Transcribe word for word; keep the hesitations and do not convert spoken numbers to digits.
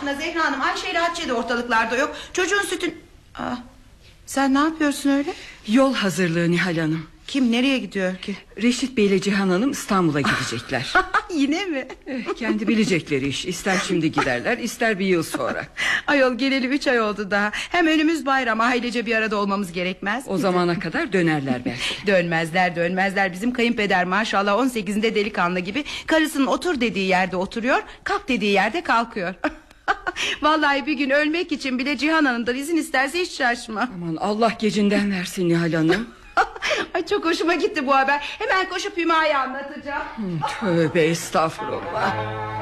aşkına Zehra Hanım, Ayşe ile Hatice de ortalıklarda yok. Çocuğun sütün... Aa, sen ne yapıyorsun öyle? Yol hazırlığı Nihal Hanım. Kim nereye gidiyor ki? Reşit Bey ile Cihan Hanım İstanbul'a gidecekler. Yine mi? eh, Kendi bilecekleri iş. İster şimdi giderler, ister bir yıl sonra. Ayol geleli üç ay oldu daha. Hem önümüz bayram, ailece bir arada olmamız gerekmez O mi? zamana kadar dönerler belki. Dönmezler dönmezler. Bizim kayınpeder maşallah on sekizinde delikanlı gibi, karısının otur dediği yerde oturuyor, kalk dediği yerde kalkıyor. Vallahi bir gün ölmek için bile Cihan Hanım'dan izin isterse hiç şaşma. Aman Allah gecinden versin Nihal Hanım. Ay, çok hoşuma gitti bu haber. Hemen koşup Hüma'ya anlatacağım. Tövbe estağfurullah.